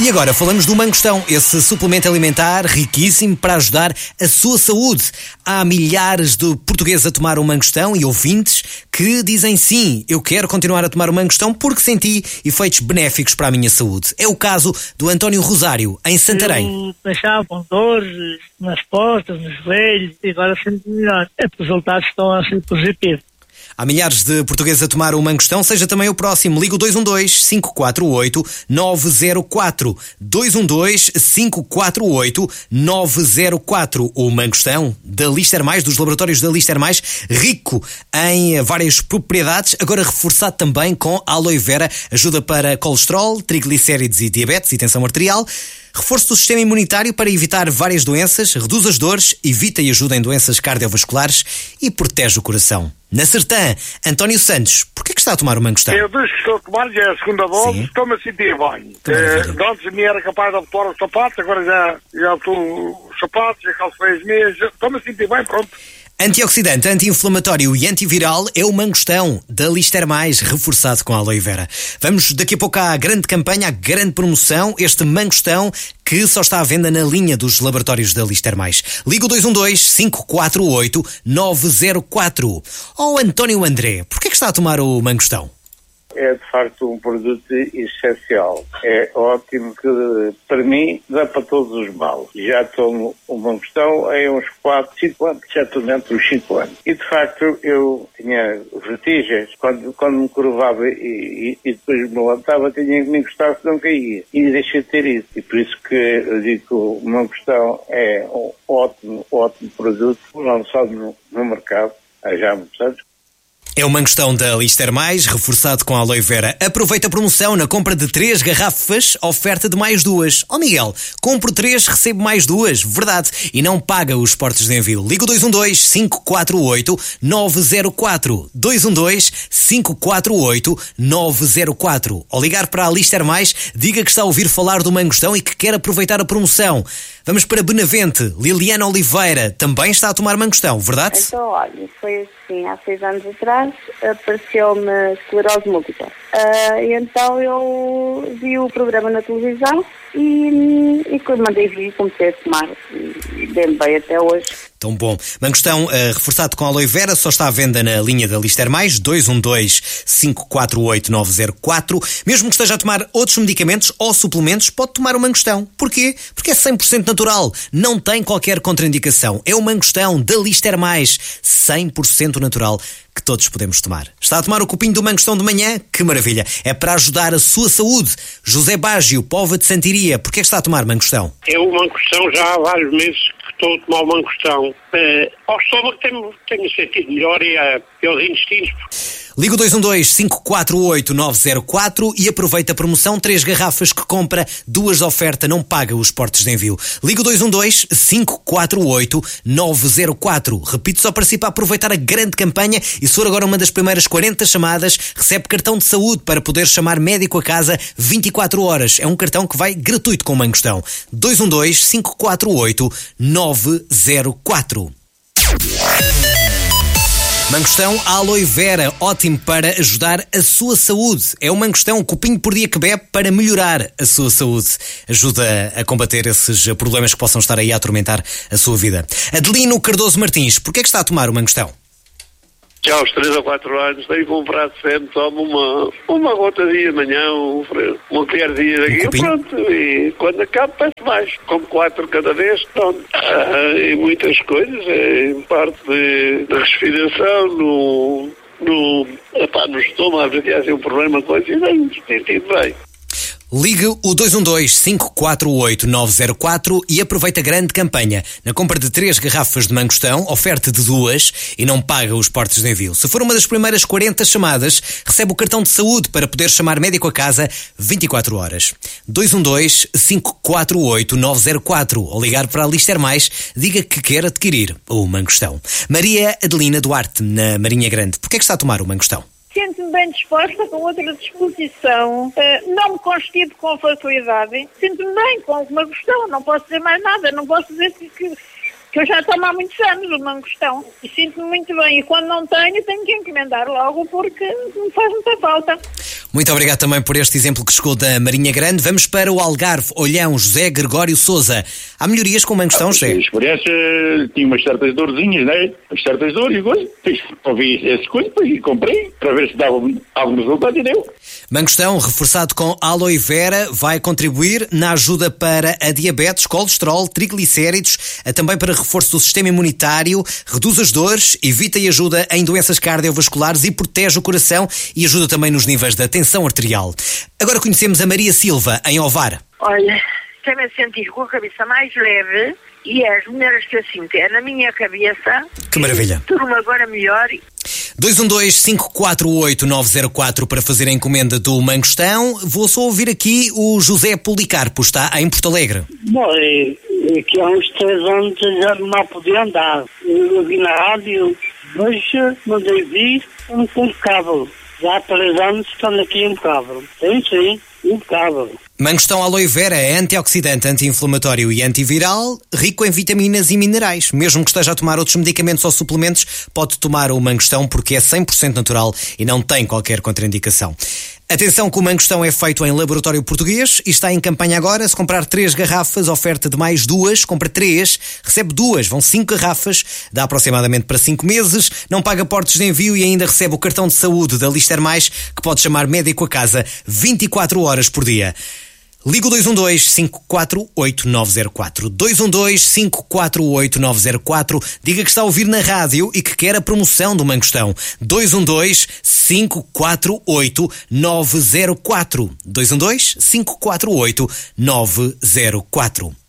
E agora falamos do mangostão, esse suplemento alimentar riquíssimo para ajudar a sua saúde. Há milhares de portugueses a tomar o mangostão e ouvintes que dizem sim, eu quero continuar a tomar o mangostão porque senti efeitos benéficos para a minha saúde. É o caso do António Rosário, em Santarém. Eu deixava com dores nas costas, nos joelhos e agora sinto melhor. Os resultados estão a ser positivos. Há milhares de portugueses a tomar o mangostão, seja também o próximo. Liga o 212-548-904. 212-548-904. O mangostão da Lister Mais, dos laboratórios da Lister Mais, rico em várias propriedades, agora reforçado também com aloe vera, ajuda para colesterol, triglicéridos e diabetes e tensão arterial. Reforço do sistema imunitário para evitar várias doenças, reduz as dores, evita e ajuda em doenças cardiovasculares e protege o coração. Na Sertã, António Santos, porquê que está a tomar o mangostão? Eu desde que estou a tomar, já é a segunda dose, estou-me a sentir bem. Antes me era capaz de abotoar os sapatos, agora já estou os sapatos, já calcei as meias, estou-me a sentir bem, pronto. Antioxidante, anti-inflamatório e antiviral é o mangostão da Lister Mais, reforçado com aloe vera. Vamos daqui a pouco à grande campanha, à grande promoção, este mangostão que só está à venda na linha dos laboratórios da Lister Mais. Liga o 212-548-904. Oh, António André, porquê que está a tomar o mangostão? É de facto um produto essencial. É ótimo que, para mim, dá para todos os males. Já tomo o mangostão há uns 4, 5 anos. Já estou dentro dos 5 anos. E, de facto, eu tinha vertigens. Quando me curvava e depois me levantava, tinha que me encostar se não caía. E deixei de ter isso. E por isso que eu digo que o mangostão é um ótimo produto lançado no mercado há já muitos anos. É o mangostão da Lister Mais, reforçado com aloe vera. Aproveita a promoção na compra de 3 garrafas, oferta de mais 2. Oh Miguel, compro 3, recebo mais 2. Verdade. E não paga os portos de envio. Liga o 212-548-904. 212-548-904. Ao ligar para a Lister Mais, diga que está a ouvir falar do mangostão e que quer aproveitar a promoção. Vamos para Benavente. Liliana Oliveira também está a tomar mangostão, verdade? Então, olha, foi assim, há 6 anos atrás, apareceu-me esclerose múltipla. E então eu vi o programa na televisão e quando mandei vir, comecei a tomar e bem até hoje. Tão bom. Mangostão reforçado com aloe vera só está à venda na linha da Lister Mais, 212-548-904. Mesmo que esteja a tomar outros medicamentos ou suplementos, pode tomar o mangostão. Porquê? Porque é 100% natural. Não tem qualquer contraindicação. É o mangostão da Lister Mais, 100% natural, que todos podemos tomar. Está a tomar o copinho do mangostão de manhã? Que maravilha! É para ajudar a sua saúde. José Bágio, Póvoa de Santiria, porquê está a tomar mangostão? Eu o mangostão já há vários meses que estou a tomar o mangostão. Ao estômago tenho sentido melhor e aos intestinos. Liga o 212-548-904 e aproveita a promoção. 3 garrafas que compra, 2 de oferta, não paga os portos de envio. Liga o 212-548-904. Repito só para si, para aproveitar a grande campanha, e se for agora uma das primeiras 40 chamadas, recebe cartão de saúde para poder chamar médico a casa 24 horas. É um cartão que vai gratuito com o mangostão. 212-548-904. Mangostão aloe vera, ótimo para ajudar a sua saúde. É o mangostão, um copinho por dia que bebe para melhorar a sua saúde. Ajuda a combater esses problemas que possam estar aí a atormentar a sua vida. Adelino Cardoso Martins, porquê é que está a tomar o mangostão? Já aos 3 ou 4 anos tenho comprado sempre, tomo uma gota dia de manhã, uma colherzinha daqui, pronto, e quando acabo peço mais, como 4 cada vez, pronto. E muitas coisas, em parte da respiração, no estômago, às vezes há assim um problema com isso, e tenho sentido bem. Ligue o 212-548-904 e aproveita a grande campanha. Na compra de 3 garrafas de mangostão, oferta de 2 e não paga os portos de envio. Se for uma das primeiras 40 chamadas, recebe o cartão de saúde para poder chamar médico a casa 24 horas. 212-548-904. Ou ligar para a Lister Mais, diga que quer adquirir o mangostão. Maria Adelina Duarte, na Marinha Grande. Porquê é que está a tomar o mangostão? Sinto-me bem disposta, com outra disposição, não me constipo com facilidade, sinto-me bem com o mangostão, não posso dizer mais nada, não posso dizer que eu já tomo há muitos anos o mangostão e sinto-me muito bem, e quando não tenho que encomendar logo porque me faz muita falta. Muito obrigado também por este exemplo que chegou da Marinha Grande. Vamos para o Algarve, Olhão, José Gregório Sousa. Há melhorias com o Mangostão, José? A experiência tinha umas certas dorzinhas, né? Umas certas dores e coisas. Ouvi essas coisas e comprei para ver se dava algum resultado e deu. Mangostão, reforçado com aloe vera, vai contribuir na ajuda para a diabetes, colesterol, triglicéridos, também para reforço do sistema imunitário, reduz as dores, evita e ajuda em doenças cardiovasculares e protege o coração e ajuda também nos níveis da tensão arterial. Agora conhecemos a Maria Silva, em Ovar. Olha, também sentir com a cabeça mais leve e as mulheres que eu sinto é na minha cabeça. Que maravilha. Turma agora melhor. 212-548-904 para fazer a encomenda do Mangostão. Vou só ouvir aqui o José Policarpo, está em Porto Alegre. Bom, que há uns 3 anos já não podia andar. Eu vi na rádio, hoje mandei vir impecável. Já há 3 anos estão aqui impecável. Sim, impecável. Mangostão aloe vera é antioxidante, anti-inflamatório e antiviral, rico em vitaminas e minerais. Mesmo que esteja a tomar outros medicamentos ou suplementos, pode tomar o Mangostão porque é 100% natural e não tem qualquer contraindicação. Atenção que o Mangostão é feito em laboratório português e está em campanha agora. Se comprar 3 garrafas, oferta de mais 2, compra 3, recebe 2, vão 5 garrafas, dá aproximadamente para 5 meses, não paga portos de envio e ainda recebe o cartão de saúde da Lister Mais, que pode chamar médico a casa 24 horas por dia. Liga o 212-548-904. 212-548-904. Diga que está a ouvir na rádio e que quer a promoção do Mangostão. 212-548-904. 212-548-904.